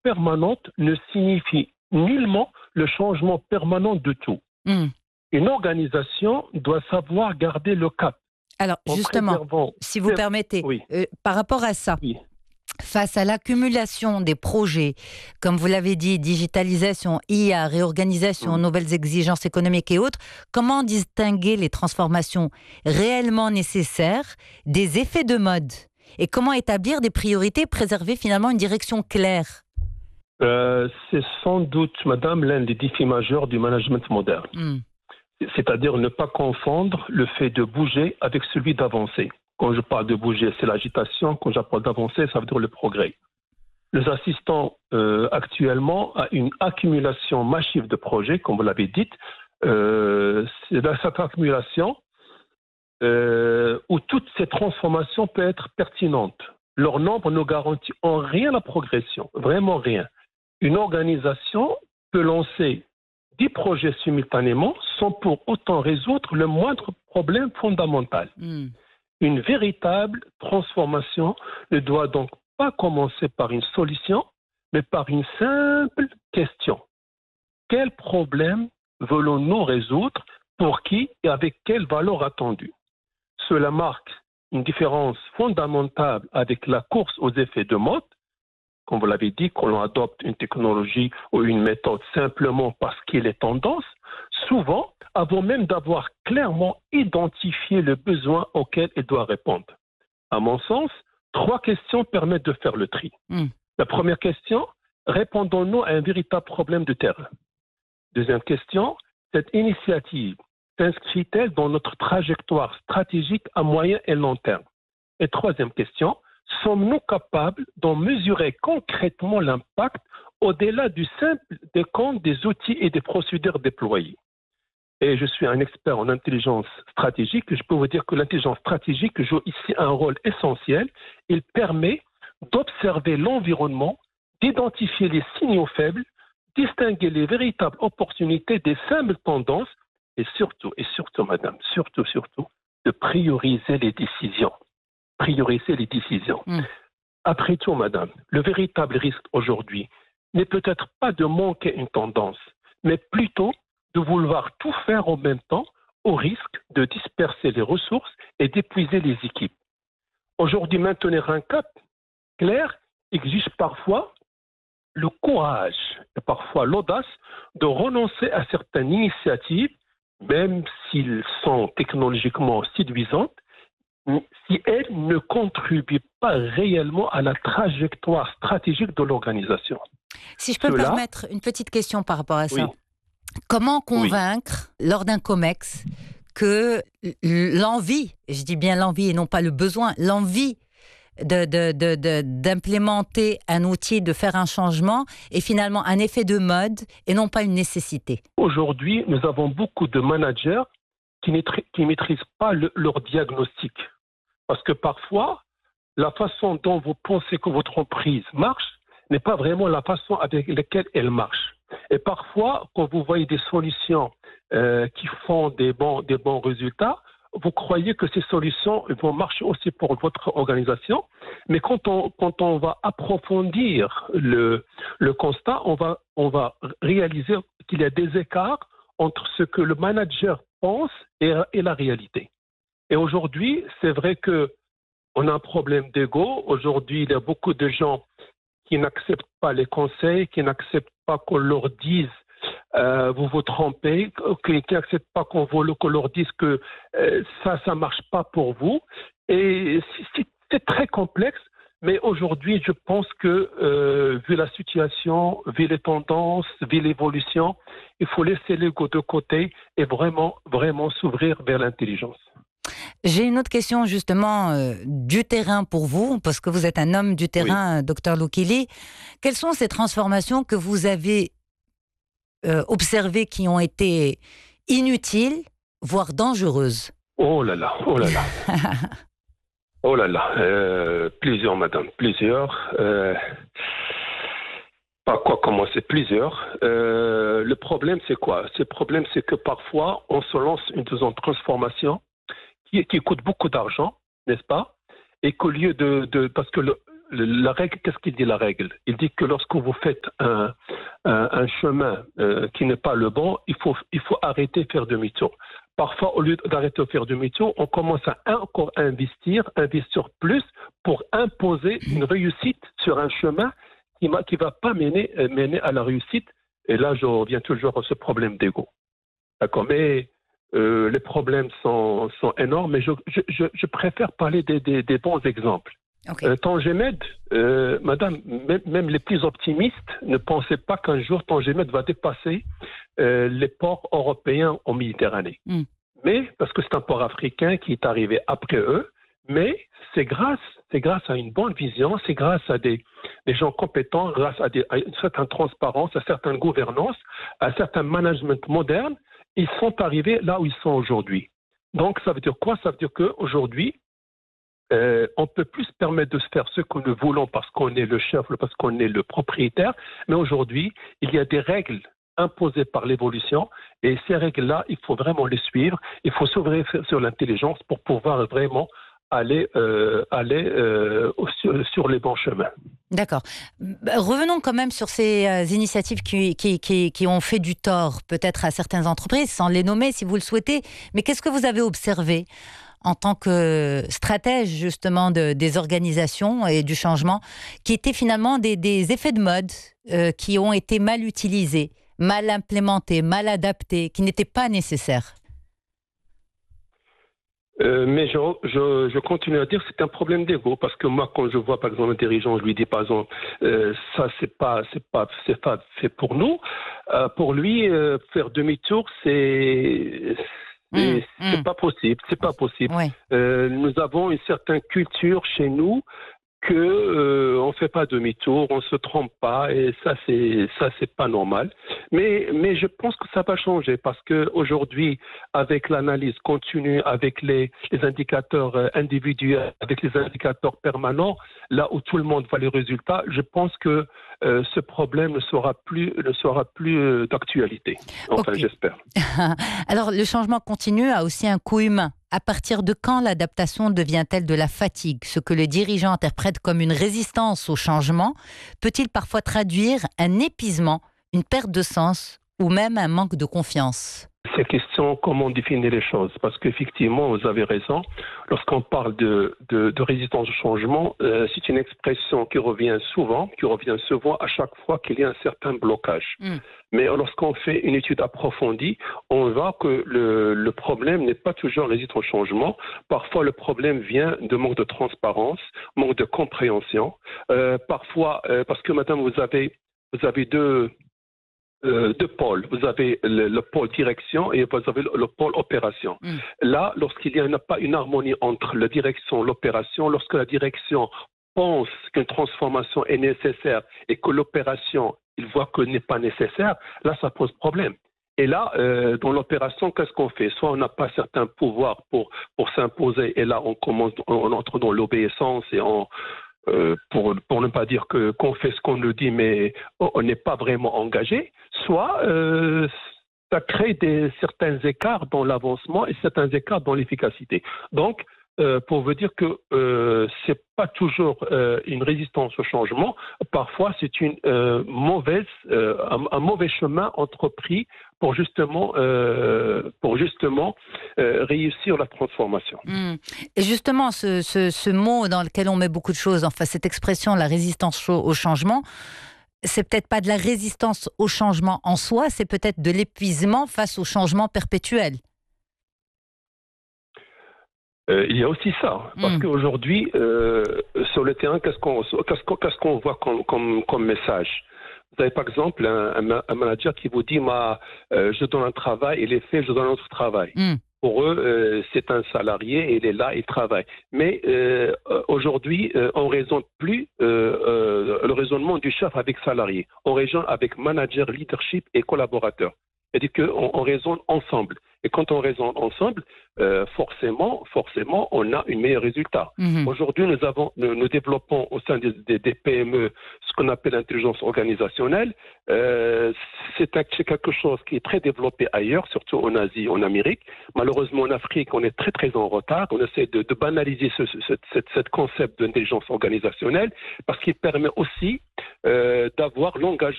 permanente ne signifie nullement le changement permanent de tout. Une organisation doit savoir garder le cap. Alors, justement, si vous permettez, par rapport à ça, face à l'accumulation des projets, comme vous l'avez dit, digitalisation, IA, réorganisation, nouvelles exigences économiques et autres, comment distinguer les transformations réellement nécessaires des effets de mode? Et comment établir des priorités, préserver finalement une direction claire? C'est sans doute, madame, l'un des défis majeurs du management moderne. C'est-à-dire ne pas confondre le fait de bouger avec celui d'avancer. Quand je parle de bouger, c'est l'agitation. Quand je parle d'avancer, ça veut dire le progrès. Nous assistons actuellement à une accumulation massive de projets, comme vous l'avez dit. C'est dans cette accumulation où toutes ces transformations peuvent être pertinentes. Leur nombre ne garantit en rien la progression, vraiment rien. Une organisation peut lancer 10 projets simultanément sans pour autant résoudre le moindre problème fondamental. Une véritable transformation ne doit donc pas commencer par une solution, mais par une simple question. Quel problème voulons-nous résoudre, pour qui et avec quelle valeur attendue? Cela marque une différence fondamentale avec la course aux effets de mode. Comme vous l'avez dit, quand l'on adopte une technologie ou une méthode simplement parce qu'il est tendance, souvent, avant même d'avoir clairement identifié le besoin auquel elle doit répondre. À mon sens, 3 questions permettent de faire le tri. La première question, répondons-nous à un véritable problème de terrain? Deuxième question, cette initiative s'inscrit-elle dans notre trajectoire stratégique à moyen et long terme? Et troisième question, sommes-nous capables d'en mesurer concrètement l'impact au-delà du simple décompte des outils et des procédures déployées? Et je suis un expert en intelligence stratégique. Je peux vous dire que l'intelligence stratégique joue ici un rôle essentiel. Il permet d'observer l'environnement, d'identifier les signaux faibles, distinguer les véritables opportunités des simples tendances et surtout, madame, surtout, de prioriser les décisions. Après tout, madame, le véritable risque aujourd'hui n'est peut-être pas de manquer une tendance, mais plutôt de vouloir tout faire en même temps au risque de disperser les ressources et d'épuiser les équipes. Aujourd'hui, maintenir un cap clair exige parfois le courage et parfois l'audace de renoncer à certaines initiatives, même s'ils sont technologiquement séduisantes, si elles ne contribuent pas réellement à la trajectoire stratégique de l'organisation. Si je peux me permettre une petite question par rapport à ça. Comment convaincre, lors d'un COMEX, que l'envie, je dis bien l'envie et non pas le besoin, l'envie d'implémenter un outil, de faire un changement, est finalement un effet de mode et non pas une nécessité? Aujourd'hui, nous avons beaucoup de managers qui ne maîtrisent pas leur diagnostic. Parce que parfois, la façon dont vous pensez que votre entreprise marche n'est pas vraiment la façon avec laquelle elle marche. Et parfois, quand vous voyez des solutions qui font des bons résultats, vous croyez que ces solutions vont marcher aussi pour votre organisation. Mais quand on va approfondir le constat, on va réaliser qu'il y a des écarts entre ce que le manager pense et la réalité. Et aujourd'hui, c'est vrai qu'on a un problème d'ego. Aujourd'hui, il y a beaucoup de gens qui n'acceptent pas les conseils, qui n'acceptent pas qu'on leur dise vous vous trompez, qui n'acceptent pas qu'on leur dise que ça marche pas pour vous. Et c'est très complexe. Mais aujourd'hui, je pense que, vu la situation, vu les tendances, vu l'évolution, il faut laisser l'ego de côté et vraiment s'ouvrir vers l'intelligence. J'ai une autre question justement du terrain pour vous, parce que vous êtes un homme du terrain, Dr Loukili. Quelles sont ces transformations que vous avez observées qui ont été inutiles, voire dangereuses? Oh là là. Oh là là, plusieurs, madame, plusieurs. Par quoi commencer? Plusieurs. Le problème, c'est quoi? Le problème, c'est que parfois, on se lance une transformation qui coûte beaucoup d'argent, n'est-ce pas? Et qu'au lieu parce que la règle, qu'est-ce qu'il dit la règle? Il dit que lorsque vous faites un chemin qui n'est pas le bon, il faut arrêter de faire demi-tour. Parfois, au lieu d'arrêter de faire demi-tour, on commence à encore investir plus pour imposer une réussite sur un chemin qui ne va pas mener à la réussite. Et là, je reviens toujours à ce problème d'ego. D'accord, mais les problèmes sont énormes, mais je préfère parler des bons exemples. Okay. Tangemed, madame, même les plus optimistes ne pensaient pas qu'un jour Tangemed va dépasser les ports européens en Méditerranée. Mais, parce que c'est un port africain qui est arrivé après eux, mais c'est grâce à une bonne vision, c'est grâce à des gens compétents, grâce à une certaine transparence, à certaine gouvernance, à un certain management moderne, ils sont arrivés là où ils sont aujourd'hui. Donc, ça veut dire quoi? Ça veut dire qu'aujourd'hui, on peut plus se permettre de se faire ce que nous voulons parce qu'on est le chef, parce qu'on est le propriétaire, mais aujourd'hui, il y a des règles imposées par l'évolution et ces règles-là, il faut vraiment les suivre, il faut s'ouvrir sur l'intelligence pour pouvoir vraiment aller sur les bons chemins. D'accord. Revenons quand même sur ces initiatives qui ont fait du tort peut-être à certaines entreprises, sans les nommer si vous le souhaitez, mais qu'est-ce que vous avez observé en tant que stratège justement des organisations et du changement, qui étaient finalement des effets de mode qui ont été mal utilisés, mal implémentés, mal adaptés, qui n'étaient pas nécessaires? Mais je continue à dire que c'est un problème d'ego, parce que moi, quand je vois par exemple un dirigeant, je lui dis par exemple ça c'est pas fait pour nous. Pour lui, faire demi-tour, c'est pas possible. C'est pas possible. Oui. Nous avons une certaine culture chez nous que on fait pas demi-tour, on se trompe pas, et ça c'est pas normal. Mais je pense que ça va changer, parce que aujourd'hui, avec l'analyse continue, avec les indicateurs individuels, avec les indicateurs permanents, là où tout le monde voit les résultats, je pense que ce problème ne sera plus d'actualité. Enfin, okay. J'espère. Alors, le changement continu a aussi un coût humain. À partir de quand l'adaptation devient-elle de la fatigue? Ce que les dirigeants interprètent comme une résistance au changement peut-il parfois traduire un épuisement, une perte de sens ou même un manque de confiance? C'est question comment définir les choses, parce qu'effectivement, vous avez raison. Lorsqu'on parle de résistance au changement, c'est une expression qui revient souvent à chaque fois qu'il y a un certain blocage. Mais lorsqu'on fait une étude approfondie, on voit que le problème n'est pas toujours résistant au changement. Parfois, le problème vient de manque de transparence, manque de compréhension. Parfois, parce que madame, vous avez deux pôles. Vous avez le pôle direction et vous avez le pôle opération. Là, lorsqu'il n'y a pas une harmonie entre la direction et l'opération, lorsque la direction pense qu'une transformation est nécessaire et que l'opération, il voit qu'elle n'est pas nécessaire, là, ça pose problème. Et là, dans l'opération, qu'est-ce qu'on fait? Soit on n'a pas certains pouvoirs pour s'imposer, et là, on entre dans l'obéissance et pour ne pas dire qu'on fait ce qu'on nous dit, mais on n'est pas vraiment engagé, soit ça crée certains écarts dans l'avancement et certains écarts dans l'efficacité. Donc, pour vous dire que c'est pas toujours une résistance au changement, parfois c'est un mauvais chemin entrepris pour justement réussir la transformation. Et justement, ce mot dans lequel on met beaucoup de choses, enfin cette expression, la résistance au changement, c'est peut-être pas de la résistance au changement en soi, c'est peut-être de l'épuisement face au changement perpétuel. Il y a aussi ça, parce qu'aujourd'hui, sur le terrain, qu'est-ce qu'on voit comme message? Vous avez par exemple un manager qui vous dit je donne un travail et les faits, je donne un autre travail. Pour eux, c'est un salarié, il est là, il travaille. Mais aujourd'hui, on ne raisonne plus le raisonnement du chef avec salarié. On raisonne avec manager, leadership et collaborateur. C'est-à-dire qu'on raisonne ensemble. Et quand on raisonne ensemble, forcément, on a un meilleur résultat. Aujourd'hui, nous développons au sein des PME ce qu'on appelle l'intelligence organisationnelle. C'est quelque chose qui est très développé ailleurs, surtout en Asie, en Amérique. Malheureusement, en Afrique, on est très, très en retard. On essaie de banaliser ce concept d'intelligence organisationnelle parce qu'il permet aussi d'avoir l'engagement